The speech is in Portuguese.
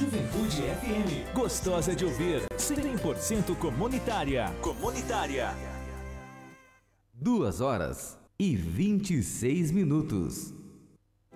Juventude FM. Gostosa de ouvir. 100% comunitária. 2h26.